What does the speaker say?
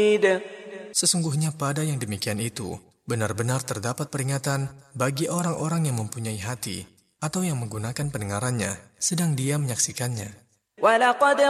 Sesungguhnya pada yang demikian itu, benar-benar terdapat peringatan bagi orang-orang yang mempunyai hati atau yang menggunakan pendengarannya sedang dia menyaksikannya. وَلَقَدْ